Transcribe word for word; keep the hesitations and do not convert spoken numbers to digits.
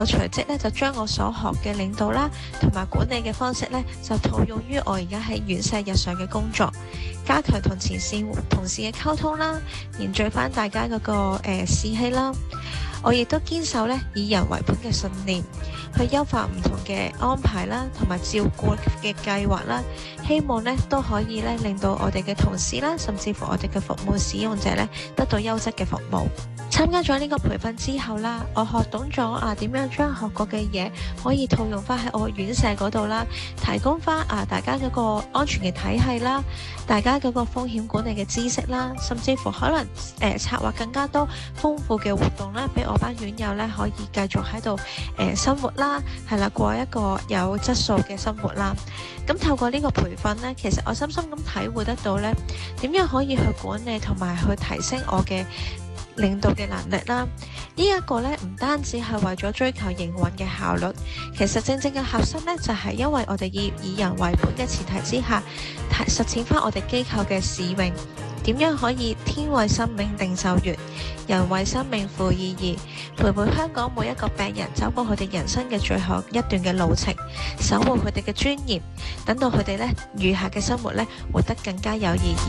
我隨即咧就將我所學嘅領導啦同埋管理嘅方式咧就套用於我而家喺院舍日常嘅工作，加強同前線同事嘅溝通啦，凝聚翻大家嗰、那個誒、呃、士氣啦。我亦都堅守咧以人為本嘅信念，去優化唔同嘅安排啦，同埋照顧嘅計劃啦。希望咧都可以咧令到我哋嘅同事啦，甚至乎我哋嘅服務使用者咧得到優質嘅服務。參加咗呢個培訓之後啦，我學懂咗啊點樣將學過嘅嘢可以套用翻喺我院舍嗰度啦，提供翻啊大家嗰個安全嘅體系啦，大家嗰個風險管理嘅知識啦，甚至乎可能誒、呃、策劃更加多豐富嘅活動啦，俾我班院友咧可以繼續喺度誒生活啦，係啦，過一個有質素嘅生活啦。咁透過呢個培訓咧，其實我深深咁體會得到咧，點樣可以去管理同埋去提升我嘅領導嘅能力啦。呢一個咧唔單止係為咗追求營運嘅效率，其實正正嘅核心咧就係因為我哋以以人為本嘅前提之下，實踐翻我哋機構嘅使命。點樣可以天為生命定就月，人為生命賦意義，陪伴香港每一個病人走過佢哋人生嘅最後一段嘅路程，守護佢哋嘅尊嚴，等到佢哋咧餘下嘅生活咧活得更加有意義。